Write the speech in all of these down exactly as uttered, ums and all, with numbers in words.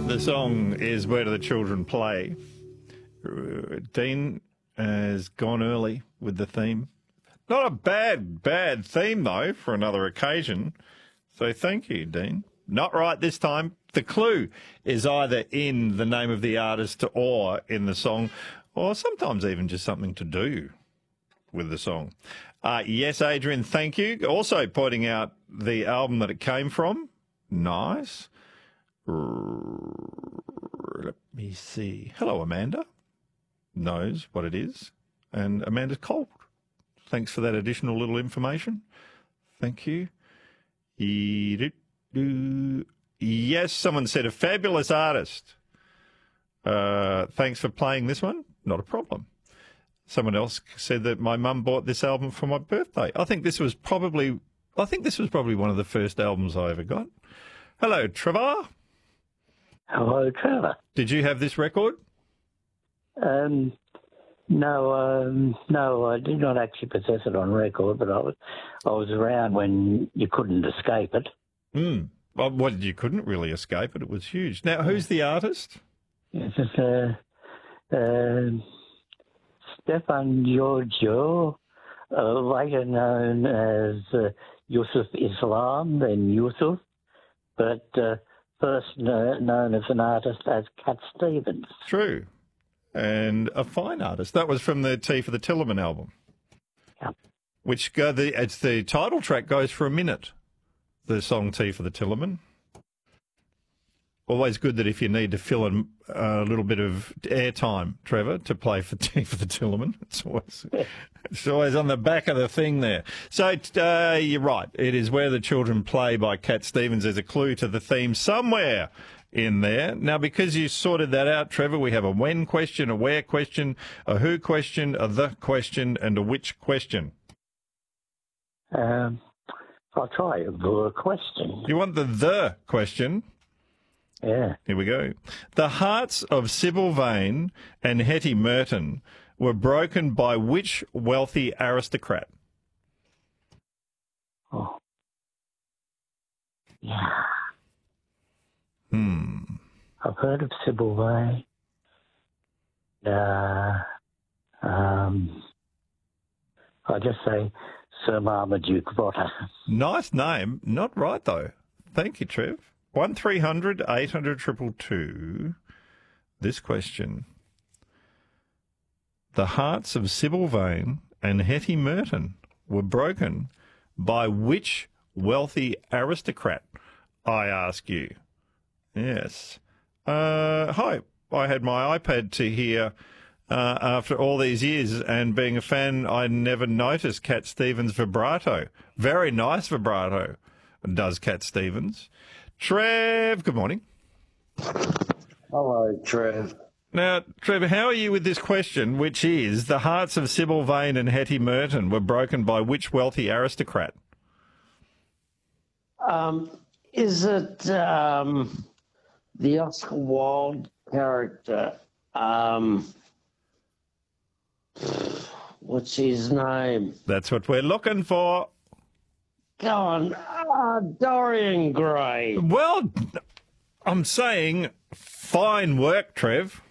The song is Where Do the Children Play? Dean has gone early with the theme. Not a bad, bad theme, though, for another occasion. So thank you, Dean. Not right this time. The clue is either in the name of the artist or in the song, or sometimes even just something to do with the song. Uh, yes, Adrian, thank you. Also pointing out the album that it came from. Nice. Let me see. Hello, Amanda. Knows what it is. And Amanda's cold. Thanks for that additional little information. Thank you. Yes, someone said a fabulous artist. Uh, thanks for playing this one. Not a problem. Someone else said that my mum bought this album for my birthday. I think this was probably, I think this was probably one of the first albums I ever got. Hello, Trevor. Hello, Trevor. Did you have this record? Um, no, um, no, I did not actually possess it on record, but I was, I was around when you couldn't escape it. Hmm. Well, well, you couldn't really escape it. It was huge. Now, who's the artist? It's just, uh, uh, Stefan Giorgio, uh, later known as uh, Yusuf Islam, then Yusuf, but uh, first uh, known as an artist as Cat Stevens. True. And a fine artist. That was from the Tea for the Tillerman album. Yeah. Which, go, the, it's the title track goes for a minute, the song Tea for the Tillerman. Always good that if you need to fill in a little bit of airtime, Trevor, to play for Tea for the Tillerman. It's always, it's always on the back of the thing there. So uh, you're right. It is Where the Children Play by Cat Stevens. There's a clue to the theme somewhere in there. Now, because you sorted that out, Trevor, we have a when question, a where question, a who question, a the question, and a which question. Um, I'll try the question. You want the the question? Yeah. Here we go. The hearts of Sybil Vane and Hetty Merton were broken by which wealthy aristocrat? Oh. Yeah. Hmm. I've heard of Sybil Vane. Uh, um, I'll just say Sir Marmaduke Potter. Nice name. Not right, though. Thank you, Trev. one three hundred eight hundred two two two. This question. The hearts of Sybil Vane and Hetty Merton were broken by which wealthy aristocrat, I ask you? Yes. Uh, hi. I had my iPad to hear uh, after all these years, and being a fan, I never noticed Cat Stevens' vibrato. Very nice vibrato, does Cat Stevens. Trev, good morning. Hello, Trev. Now, Trev, how are you with this question, which is the hearts of Sybil Vane and Hetty Merton were broken by which wealthy aristocrat? Um, is it um, the Oscar Wilde character? Um, what's his name? That's what we're looking for. Go on. Uh, Dorian Gray. Well, I'm saying fine work, Trev.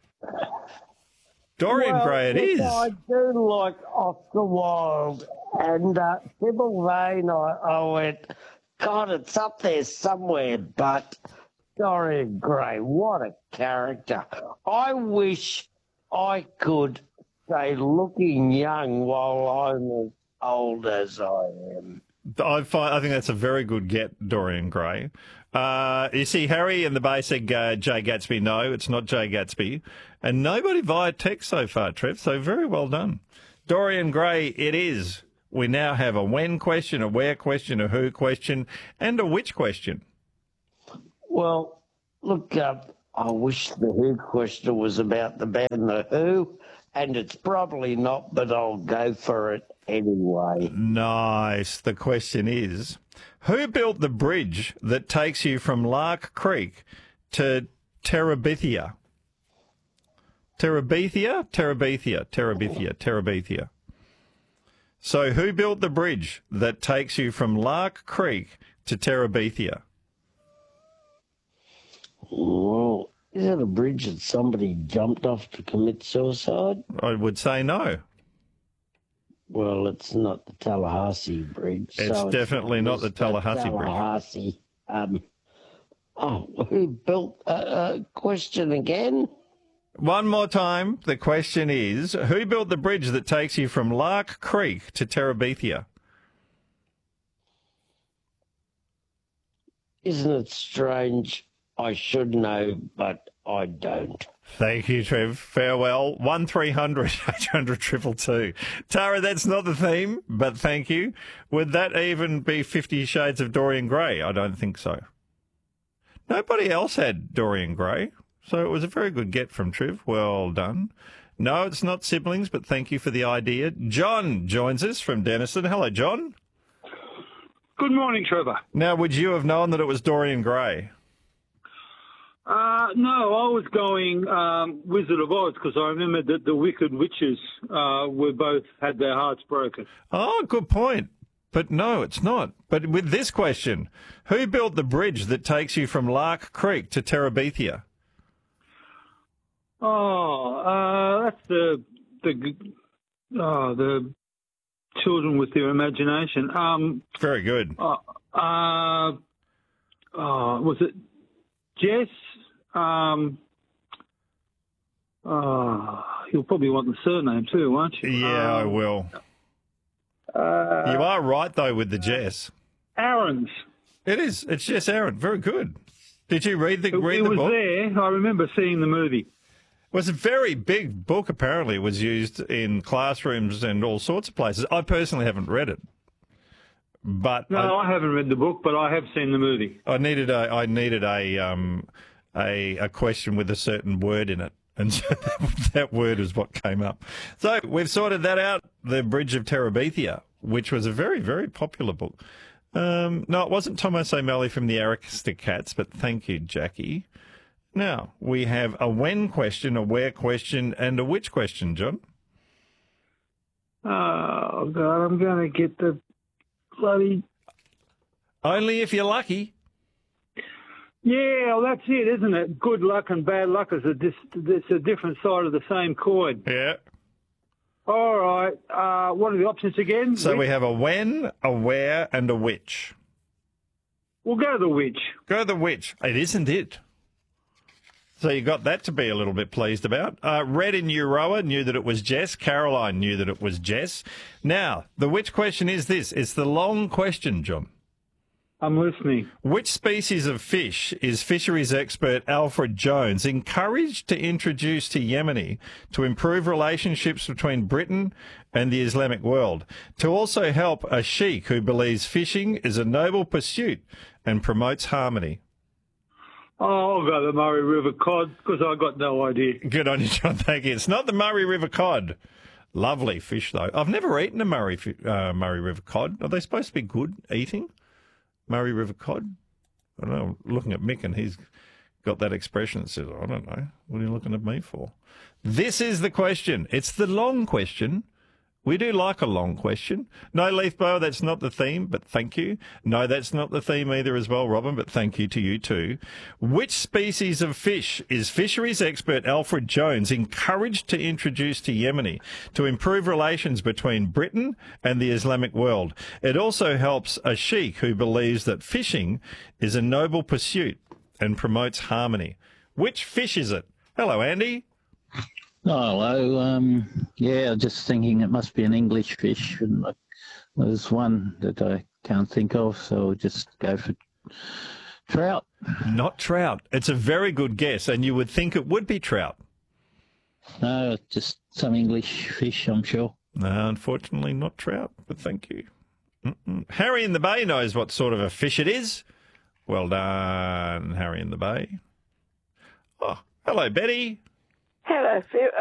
Dorian well, Gray it is. I do like Oscar Wilde and uh, Sybil Vane. I, I went, God, it's up there somewhere, but Dorian Gray, what a character. I wish I could stay looking young while I'm as old as I am. I find I think that's a very good get, Dorian Gray. Uh, you see, Harry in the Bay said uh, Jay Gatsby. No, it's not Jay Gatsby. And nobody via text so far, Trev, so very well done. Dorian Gray it is. We now have a when question, a where question, a who question, and a which question. Well, look, uh, I wish the who question was about the band and the who, and it's probably not, but I'll go for it anyway. Nice. The question is, who built the bridge that takes you from Lark Creek to Terabithia? Terabithia? Terabithia. Terabithia. Terabithia. So who built the bridge that takes you from Lark Creek to Terabithia? Oh, Is it a bridge that somebody jumped off to commit suicide? I would say no. Well, it's not the Tallahassee Bridge. It's so definitely not the Mister Tallahassee Bridge. Tallahassee. Um, oh, who built a uh, uh, question again? One more time. The question is, who built the bridge that takes you from Lark Creek to Terabithia? Isn't it strange? I should know, but I don't. Thank you, Trev. Farewell. one three hundred eight hundred two two two. Tara, that's not the theme, but thank you. Would that even be Fifty Shades of Dorian Gray? I don't think so. Nobody else had Dorian Gray, so it was a very good get from Trev. Well done. No, it's not siblings, but thank you for the idea. John joins us from Denison. Hello, John. Good morning, Trevor. Now, would you have known that it was Dorian Gray? Uh, no, I was going um, Wizard of Oz because I remember that the Wicked Witches uh, were both had their hearts broken. Oh, good point. But no, it's not. But with this question, who built the bridge that takes you from Lark Creek to Terabithia? Oh, uh, that's the the oh, the children with their imagination. Um, Very good. Uh, uh, oh, was it Jess? Um, oh, you'll probably want the surname too, won't you? Yeah, um, I will. Uh, You are right, though, with the Jess. Aaron's. It is. It's Jess Aaron. Very good. Did you read the, It, read it the was book? there. I remember seeing the movie. It was a very big book, apparently. It was used in classrooms and all sorts of places. I personally haven't read it. But No, I, I haven't read the book, but I have seen the movie. I needed a I needed a um a a question with a certain word in it, and so that, that word is what came up. So we've sorted that out. The Bridge of Terabithia, which was a very very popular book. Um, no, it wasn't Thomas O'Malley from the Aristocats, but thank you, Jackie. Now we have a when question, a where question, and a which question, John. Oh God, I'm going to get the bloody. Only if you're lucky. Yeah, well, that's it, isn't it? Good luck and bad luck is a dis- it's a different side of the same coin. Yeah. All right. Uh, what are the options again? So Which? we have a when, a where, and a which. We'll go the which. Go the which. It isn't it. So you got that to be a little bit pleased about. Uh, Red in Euroa knew that it was Jess. Caroline knew that it was Jess. Now, the which question is this. It's the long question, John. I'm listening. Which species of fish is fisheries expert Alfred Jones encouraged to introduce to Yemeni to improve relationships between Britain and the Islamic world, to also help a sheikh who believes fishing is a noble pursuit and promotes harmony? Oh, I'll go the Murray River cod because I got no idea. Good on you, John. Thank you. It's not the Murray River cod. Lovely fish, though. I've never eaten a Murray uh, Murray River cod. Are they supposed to be good eating? Murray River cod? I don't know. Looking at Mick, and he's got that expression that says, I don't know. What are you looking at me for? This is the question. It's the long question. We do like a long question. No, Leaf Blower, that's not the theme, but thank you. No, that's not the theme either as well, Robin, but thank you to you too. Which species of fish is fisheries expert Alfred Jones encouraged to introduce to Yemeni to improve relations between Britain and the Islamic world? It also helps a sheikh who believes that fishing is a noble pursuit and promotes harmony. Which fish is it? Hello, Andy. Oh, hello. Um, yeah, just thinking it must be an English fish. And like, there's one that I can't think of, so I'll just go for trout. Not trout. It's a very good guess, and you would think it would be trout. No, just some English fish, I'm sure. No, unfortunately not trout, but thank you. Mm-mm. Harry in the Bay knows what sort of a fish it is. Well done, Harry in the Bay. Oh, hello, Betty. Hello, Phil.